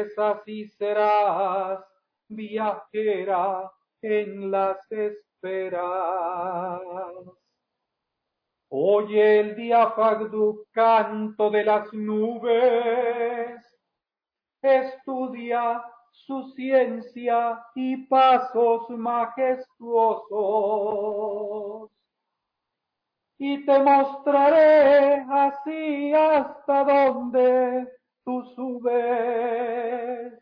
pues así serás, viajera en las esferas. Oye el diáfano canto de las nubes, estudia su ciencia y pasos majestuosos. Y te mostraré así hasta donde tú subes.